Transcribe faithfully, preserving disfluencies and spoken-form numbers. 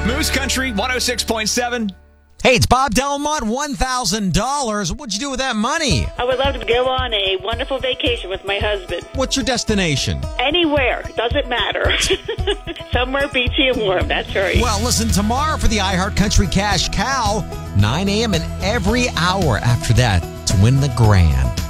Moose Country one oh six point seven. Hey, it's Bob Delmont, one thousand dollars. What'd you do with that money? I would love to go on a wonderful vacation with my husband. What's your destination? Anywhere. Doesn't matter. Somewhere beachy and warm. That's right. Well, listen tomorrow for the iHeart Country Cash Cow, nine a.m. and every hour after that to win the grand.